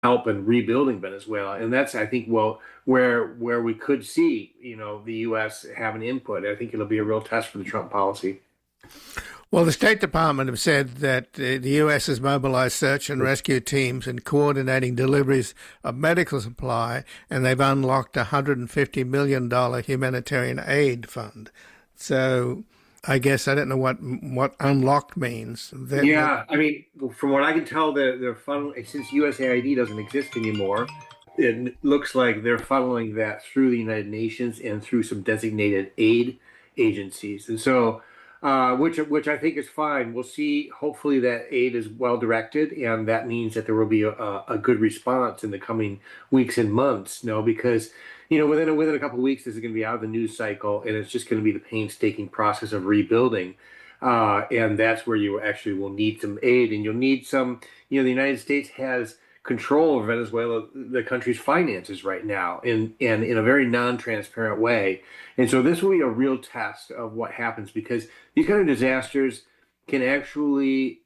help in rebuilding Venezuela. And that's, I think, well, where we could see, the U.S. have an input. I think it'll be a real test for the Trump policy. Well, the State Department have said that the U.S. has mobilized search and rescue teams and coordinating deliveries of medical supply, and they've unlocked a $150 million humanitarian aid fund. So I guess I don't know what unlocked means. Yeah, I mean, from what I can tell, they're funneling, since USAID doesn't exist anymore, it looks like they're funneling that through the United Nations and through some designated aid agencies. And so, which I think is fine. We'll see. Hopefully, that aid is well directed, and that means that there will be a good response in the coming weeks and months. No, because within a couple of weeks, this is going to be out of the news cycle, and it's just going to be the painstaking process of rebuilding. And that's where you actually will need some aid, and you'll need some. The United States has control over Venezuela, the country's finances right now, and in a very non-transparent way. And so this will be a real test of what happens, because these kind of disasters can actually,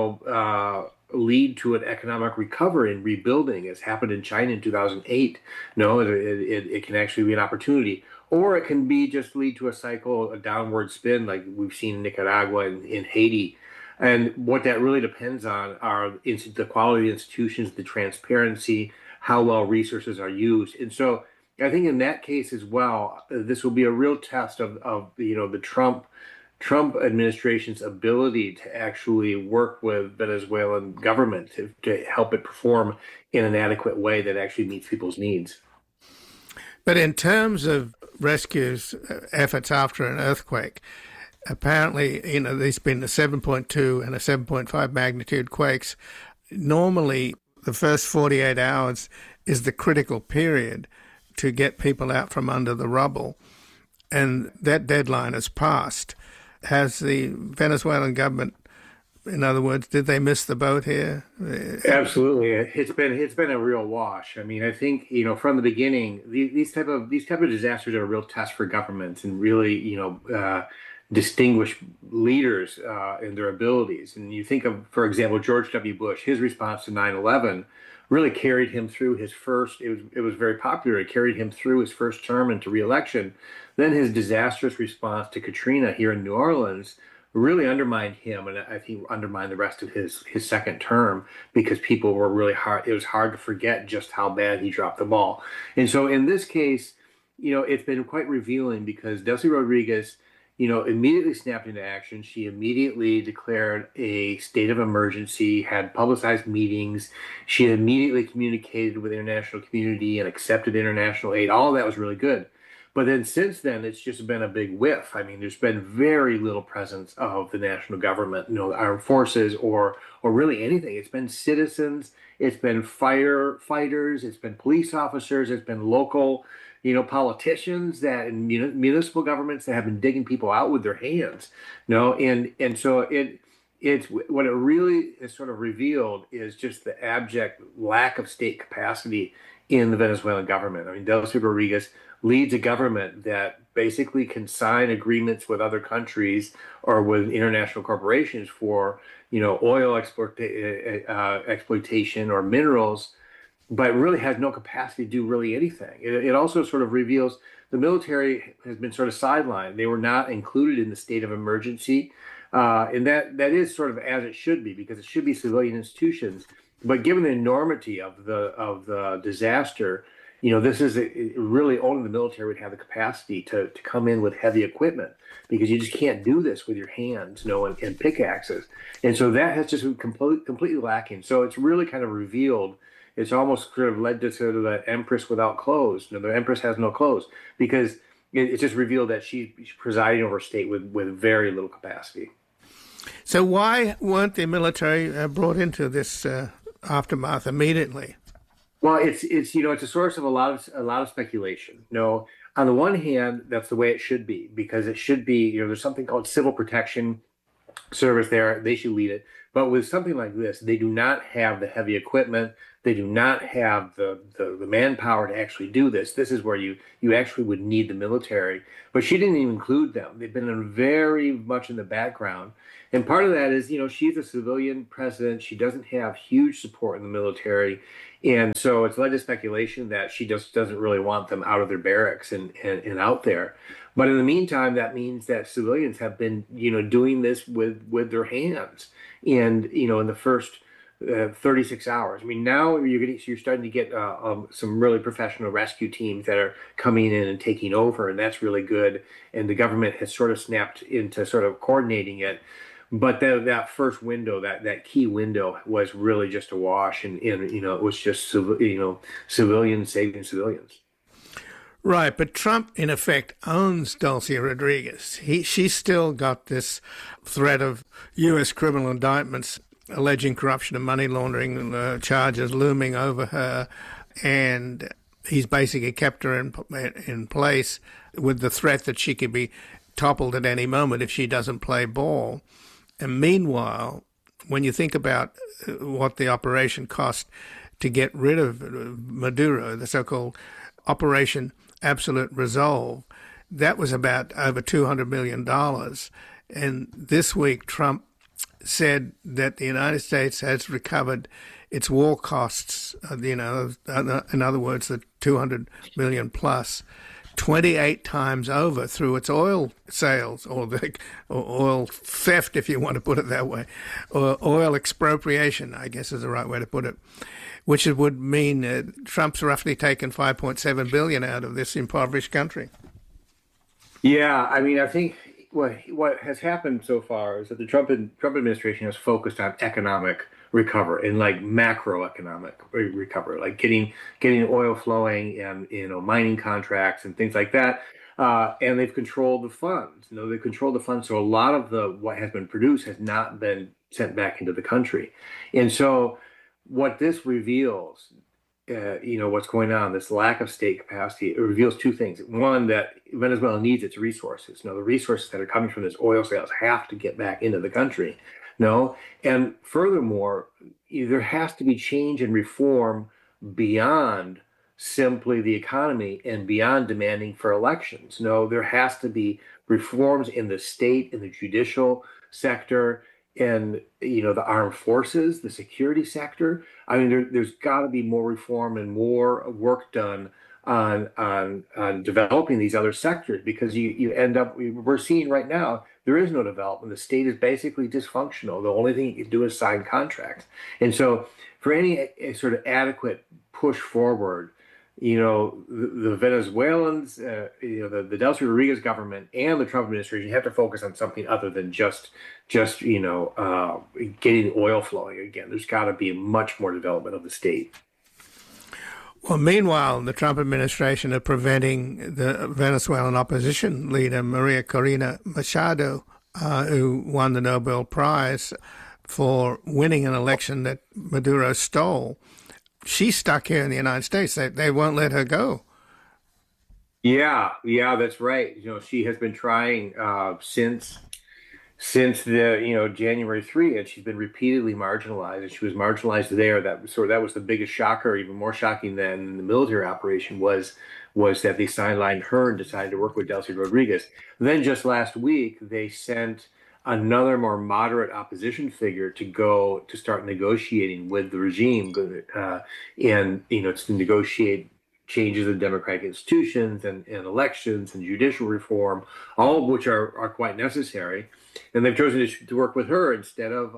lead to an economic recovery and rebuilding, as happened in China in 2008. No, it can actually be an opportunity, or it can be just lead to a cycle, a downward spin, like we've seen in Nicaragua and in Haiti. And what that really depends on are the quality of the institutions, the transparency, how well resources are used. And so I think in that case as well, this will be a real test of the Trump administration's ability to actually work with Venezuelan government to help it perform in an adequate way that actually meets people's needs. But in terms of rescues efforts after an earthquake, apparently, there's been a 7.2 and a 7.5 magnitude quakes. Normally, the first 48 hours is the critical period to get people out from under the rubble, and that deadline has passed. Has the Venezuelan government, in other words, did they miss the boat here? Absolutely, it's been a real wash. I mean, I think from the beginning, these type of disasters are a real test for governments, and really distinguish leaders in their abilities. And you think of, for example, George W. Bush, his response to 9/11 really carried him through his first. It was very popular. It carried him through his first term into reelection. Then his disastrous response to Katrina here in New Orleans really undermined him, and I think undermined the rest of his second term, because people were really hard. It was hard to forget just how bad he dropped the ball. And so in this case, it's been quite revealing, because Delcy Rodriguez, immediately snapped into action. She immediately declared a state of emergency, had publicized meetings. She immediately communicated with the international community and accepted international aid. All of that was really good. But then since then, it's just been a big whiff. I mean, there's been very little presence of the national government, the armed forces, or really anything. It's been citizens, it's been firefighters, it's been police officers, it's been local, politicians that and municipal governments that have been digging people out with their hands. And so it's what it really is sort of revealed is just the abject lack of state capacity in the Venezuelan government. I mean, Delcy Rodriguez leads a government that basically can sign agreements with other countries or with international corporations for, oil exploitation or minerals, but really has no capacity to do really anything. It also sort of reveals the military has been sort of sidelined. They were not included in the state of emergency, and that is sort of as it should be, because it should be civilian institutions. But given the enormity of the disaster, this is really only the military would have the capacity to come in with heavy equipment, because you just can't do this with your hands, and pickaxes. And so that has just been completely lacking. So it's really kind of revealed. It's almost sort of led to sort of the empress without clothes. The empress has no clothes, because it's just revealed that she's presiding over a state with very little capacity. So why weren't the military brought into this aftermath immediately? Well, it's a source of a lot of speculation. On the one hand, that's the way it should be, because it should be, there's something called Civil Protection Service there. They should lead it. But with something like this, they do not have the heavy equipment. They do not have the manpower to actually do this. This is where you actually would need the military. But she didn't even include them. They've been very much in the background. And part of that is, she's a civilian president. She doesn't have huge support in the military. And so it's led to speculation that she just doesn't really want them out of their barracks and out there. But in the meantime, that means that civilians have been, doing this with their hands. And, in the first 36 hours. I mean, now you're starting to get some really professional rescue teams that are coming in and taking over, and that's really good. And the government has sort of snapped into sort of coordinating it. But that first window, that key window, was really just a wash, and it was just civilians saving civilians. Right, but Trump, in effect, owns Dulce Rodriguez. She's still got this threat of U.S. criminal indictments alleging corruption and money laundering charges looming over her, and he's basically kept her in place with the threat that she could be toppled at any moment if she doesn't play ball. And meanwhile, when you think about what the operation cost to get rid of Maduro, the so-called Operation Absolute Resolve, that was about over $200 million. And this week, Trump said that the United States has recovered its war costs, in other words, the 200 million plus, 28 times over through its oil sales, or oil theft, if you want to put it that way, or oil expropriation, I guess is the right way to put it, which would mean Trump's roughly taken 5.7 billion out of this impoverished country. Yeah, I mean, I think what has happened so far is that the Trump administration has focused on economic recovery and like macroeconomic recovery, like getting oil flowing and mining contracts and things like that. And they've controlled the funds. They've controlled the funds, so a lot of what has been produced has not been sent back into the country. And so what this reveals, what's going on, this lack of state capacity, it reveals two things. One, that Venezuela needs its resources. The resources that are coming from this oil sales have to get back into the country. And furthermore, there has to be change and reform beyond simply the economy and beyond demanding for elections. There has to be reforms in the state, in the judicial sector, and the armed forces, the security sector. I mean, there's got to be more reform and more work done on developing these other sectors, because you end up, we're seeing right now, there is no development. The state is basically dysfunctional. The only thing you can do is sign contracts. And so for any sort of adequate push forward, the Venezuelans, the Delcy Rodriguez government and the Trump administration have to focus on something other than just getting oil flowing again. There's got to be much more development of the state. Well, meanwhile, the Trump administration are preventing the Venezuelan opposition leader, Maria Corina Machado, who won the Nobel Prize for winning an election that Maduro stole. She's stuck here in the United States. They won't let her go. Yeah, that's right. She has been trying since the January 3, and she's been repeatedly marginalized, and she was marginalized there. That was the biggest shocker. Even more shocking than the military operation was that they sidelined her and decided to work with Delcy Rodriguez. Then just last week they sent another more moderate opposition figure to start negotiating with the regime, and to negotiate changes in democratic institutions and elections and judicial reform, all of which are quite necessary. And they've chosen to work with her instead of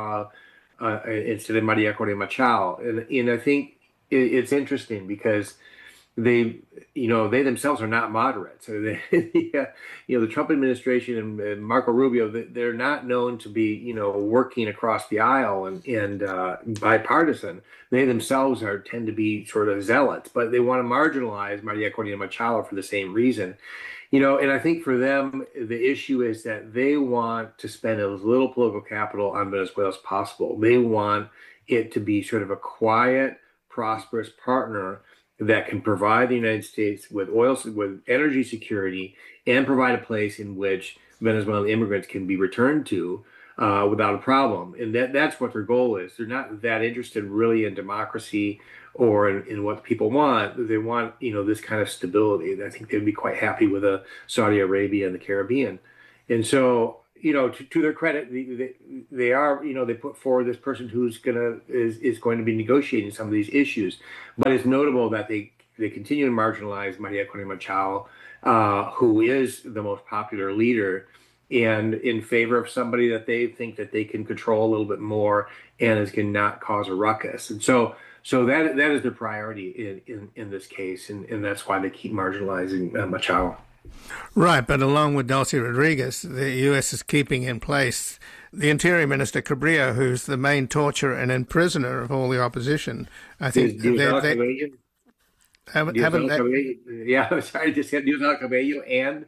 Maria Corina Machado. And I think it's interesting because they themselves are not moderate. So the Trump administration and Marco Rubio, they're not known to be working across the aisle and bipartisan. They themselves tend to be sort of zealots, but they want to marginalize Maria Corina Machado for the same reason. And I think for them, the issue is that they want to spend as little political capital on Venezuela as possible. They want it to be sort of a quiet, prosperous partner that can provide the United States with energy security, and provide a place in which Venezuelan immigrants can be returned to, without a problem. And that's what their goal is. They're not that interested really in democracy or in what people want. They want, this kind of stability. And I think they'd be quite happy with a Saudi Arabia and the Caribbean. And so, to their credit, they are, they put forward this person is going to be negotiating some of these issues. But it's notable that they continue to marginalize Maria Corina Machado, who is the most popular leader, and in favor of somebody that they think that they can control a little bit more and is going to not cause a ruckus. And so that is the priority in this case, and that's why they keep marginalizing Machado. Right, but along with Delcy Rodriguez, the U.S. is keeping in place the Interior Minister Cabrillo, who's the main torturer and imprisoner of all the opposition. I think haven't yeah, sorry, just said Diosdado Cabello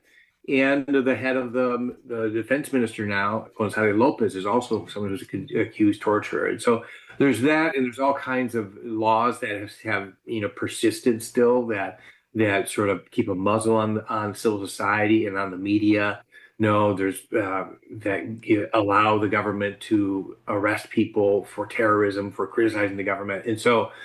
and the head of the defense minister now, Gonzalo Lopez, is also someone who's accused torturer. And so there's that, and there's all kinds of laws that have persisted still that sort of keep a muzzle on civil society and on the media. No, there's that allow the government to arrest people for terrorism, for criticizing the government, and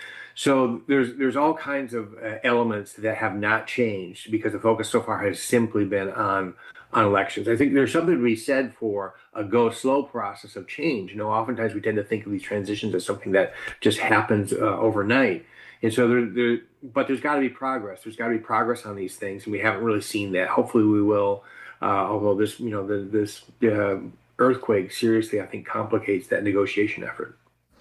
so there's all kinds of elements that have not changed because the focus so far has simply been on elections. I think there's something to be said for a go slow process of change. Oftentimes we tend to think of these transitions as something that just happens overnight. And so but there's got to be progress. There's got to be progress on these things, and we haven't really seen that. Hopefully we will. Although this earthquake seriously, I think, complicates that negotiation effort.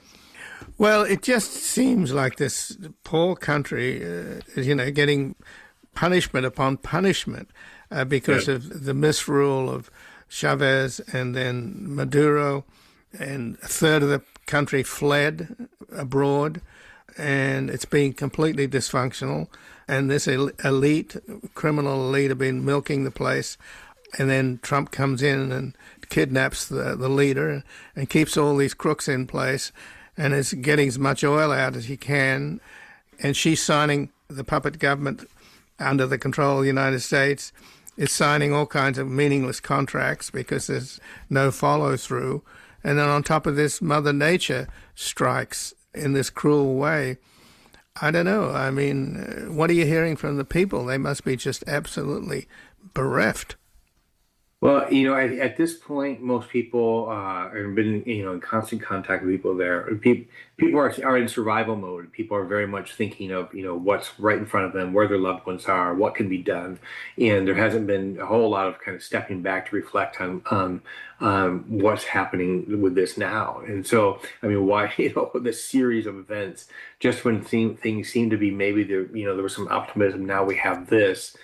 Well, it just seems like this poor country is, getting punishment upon punishment because of the misrule of Chavez and then Maduro, and a third of the country fled abroad, and it's been completely dysfunctional. And this criminal elite have been milking the place, and then Trump comes in and kidnaps the leader and keeps all these crooks in place, and is getting as much oil out as he can. And she's signing, the puppet government under the control of the United States is signing all kinds of meaningless contracts because there's no follow-through. And then on top of this, Mother Nature strikes in this cruel way. I don't know. I mean, what are you hearing from the people? They must be just absolutely bereft. Well, at this point, most people have been, in constant contact with people there. People are in survival mode. People are very much thinking of, what's right in front of them, where their loved ones are, what can be done. And there hasn't been a whole lot of kind of stepping back to reflect on what's happening with this now. And so, I mean, why, this series of events, just when things seem to be maybe there was some optimism, now we have this.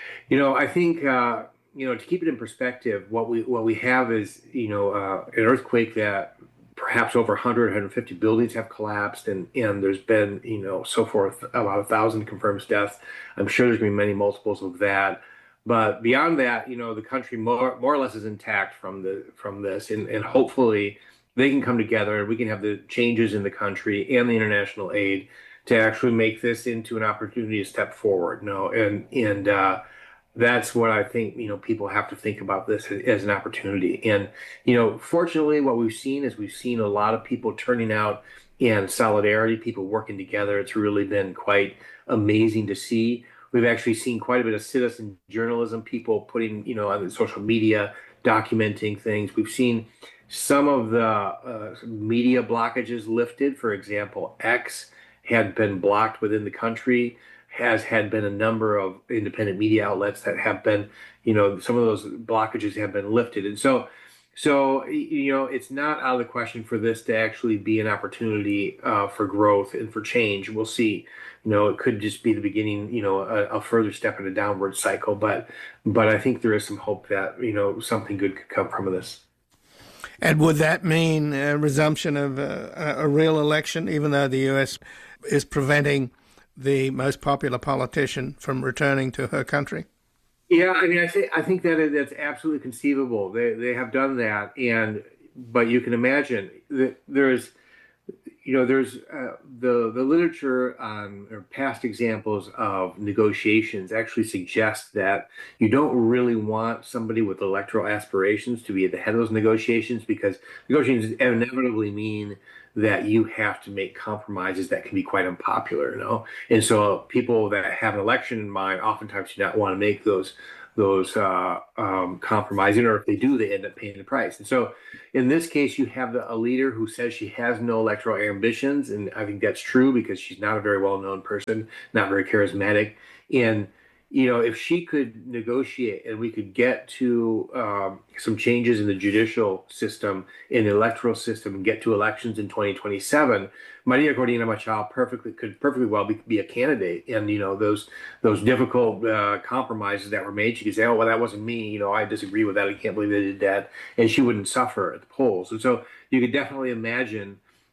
I think, to keep it in perspective, what we have is, an earthquake that perhaps over 150 buildings have collapsed, and there's been, so forth, about 1,000 confirmed deaths. I'm sure there's going to be many multiples of that. But beyond that, the country more or less is intact from this, and hopefully they can come together and we can have the changes in the country and the international aid to actually make this into an opportunity to step forward. That's what I think, people have to think about this as an opportunity. And, fortunately, what we've seen is a lot of people turning out in solidarity, people working together. It's really been quite amazing to see. We've actually seen quite a bit of citizen journalism, people putting, on the social media, documenting things. We've seen some of the media blockages lifted. For example, X had been blocked within the country. Had been a number of independent media outlets that have been, some of those blockages have been lifted. And so it's not out of the question for this to actually be an opportunity for growth and for change. We'll see. It could just be the beginning, a further step in a downward cycle. But I think there is some hope that, something good could come from this. And would that mean a resumption of a real election, even though the U.S. is preventing the most popular politician from returning to her country? Yeah, I mean, I think that's absolutely conceivable. They have done that, but you can imagine that There's the literature on or past examples of negotiations actually suggest that you don't really want somebody with electoral aspirations to be at the head of those negotiations, because negotiations inevitably mean that you have to make compromises that can be quite unpopular, And so people that have an election in mind oftentimes do not want to make those compromising, or if they do, they end up paying the price. And so in this case, you have a leader who says she has no electoral ambitions, and I think that's true because she's not a very well-known person, not very charismatic. And if she could negotiate and we could get to some changes in the judicial system, in the electoral system, and get to elections in 2027, Maria Corina Machado could perfectly well be a candidate. And those difficult compromises that were made, she could say, "Oh, well, that wasn't me. I disagree with that. I can't believe they did that," and she wouldn't suffer at the polls. And so you could definitely imagine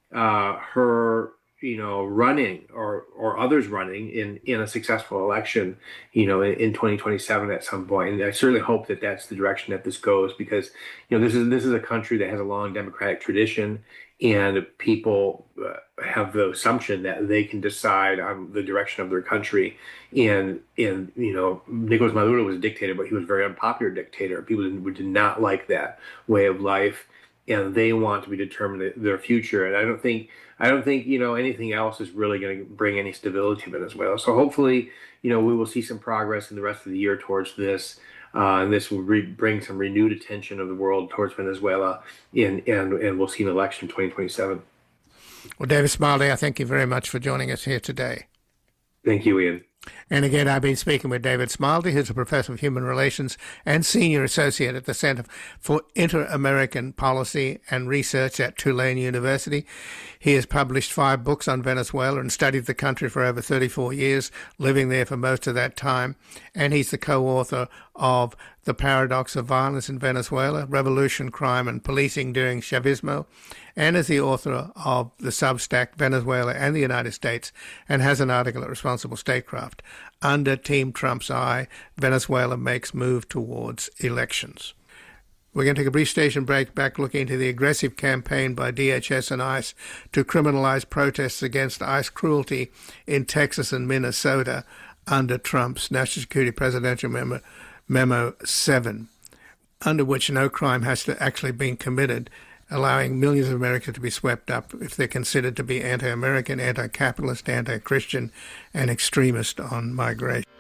her running or others running in a successful election, in 2027 at some point. And I certainly hope that that's the direction that this goes, because, this is a country that has a long democratic tradition, and people have the assumption that they can decide on the direction of their country. And Nicolas Maduro was a dictator, but he was a very unpopular dictator. People did not like that way of life, and they want to be determined their future. And I don't think anything else is really going to bring any stability to Venezuela. So hopefully, we will see some progress in the rest of the year towards this, and this will bring some renewed attention of the world towards Venezuela, and we'll see an election in 2027. Well, David Smiley, I thank you very much for joining us here today. Thank you, Ian. And again, I've been speaking with David Smiley, who's a professor of human relations and senior associate at the Center for Inter-American Policy and Research at Tulane University. He has published 5 books on Venezuela and studied the country for over 34 years, living there for most of that time. And he's the co-author of The Paradox of Violence in Venezuela, Revolution, Crime and Policing During Chavismo, and is the author of the Substack Venezuela and the United States, and has an article at Responsible Statecraft, Under Team Trump's Eye, Venezuela Makes Move Towards Elections. We're going to take a brief station break, back looking into the aggressive campaign by DHS and ICE to criminalize protests against ICE cruelty in Texas and Minnesota under Trump's National Security Presidential Memo 7, under which no crime has to actually been committed, allowing millions of Americans to be swept up if they're considered to be anti-American, anti-capitalist, anti-Christian, and extremist on migration.